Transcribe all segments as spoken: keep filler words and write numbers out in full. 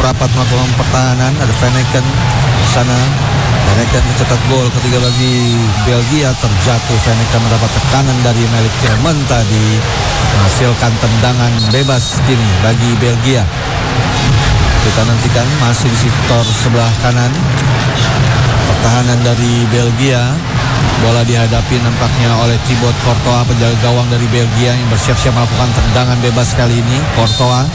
rapat melakukan pertahanan. Ada Vanaken di sana. Vanaken mencetak gol ketiga bagi Belgia. Terjatuh, Vanaken mendapat tekanan dari Melik Tillman tadi, menghasilkan tendangan bebas kini bagi Belgia. Kita nantikan masih di sektor sebelah kanan pertahanan dari Belgia. Bola dihadapi nampaknya oleh Thibaut Courtois, penjaga gawang dari Belgia yang bersiap-siap melakukan tendangan bebas kali ini. Courtois,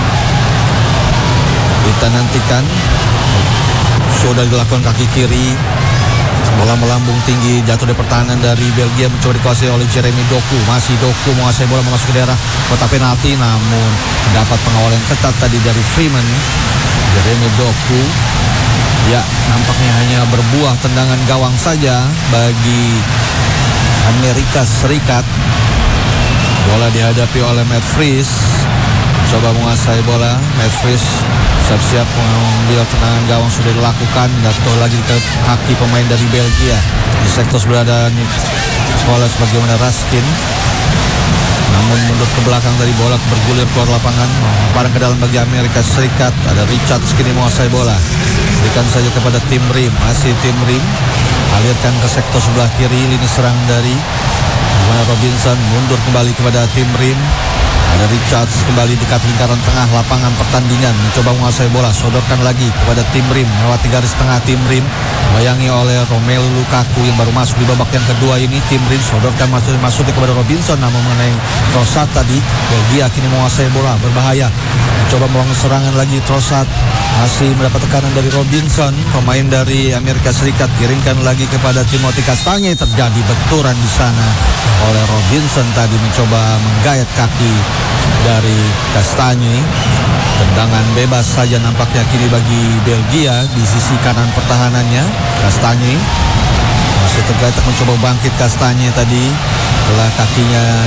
kita nantikan, sudah dilakukan kaki kiri. Bola melambung tinggi, jatuh dari pertahanan dari Belgia, mencoba dikuasai oleh Jeremy Doku. Masih Doku menguasai bola masuk ke daerah kotak penalti, namun mendapat pengawalan ketat tadi dari Freeman. Jeremy Doku, ya, nampaknya hanya berbuah tendangan gawang saja bagi Amerika Serikat. Bola dihadapi oleh Matt Fries, coba menguasai bola. Matt Fries siap-siap mengambil tendangan gawang, sudah dilakukan. Jatuh lagi ke kaki pemain dari Belgia. Di sektor sebelah ada Nicolas bagaimana Raskin, namun mundur ke belakang dari bola bergulir keluar lapangan. Parang ke dalam bagi Amerika Serikat. Ada Richards kini menguasai bola. Berikan saja kepada tim Rim. Masih tim Rim. Alirkan ke sektor sebelah kiri. Lini serang dari Gimana Robinson. Mundur kembali kepada tim Rim. Ada Richards kembali dekat lingkaran tengah lapangan pertandingan. Mencoba menguasai bola. Sodorkan lagi kepada tim Rim. Melewati garis tengah tim Rim. Bayangi oleh Romelu Lukaku yang baru masuk di babak yang kedua ini. Tim Rim sodorkan masuk masuknya kepada Robinson, namun mengenai Trossard tadi. Belgia kini menguasai bola. Berbahaya. Mencoba melakukan serangan lagi. Trossard masih mendapat tekanan dari Robinson, pemain dari Amerika Serikat. Kirimkan lagi kepada Timothy Castagne. Terjadi benturan di sana oleh Robinson tadi, mencoba menggayat kaki dari Castagne. Tendangan bebas saja nampaknya kini bagi Belgia di sisi kanan pertahanannya. Castagne masih tergeletak, mencoba bangkit Castagne tadi setelah kakinya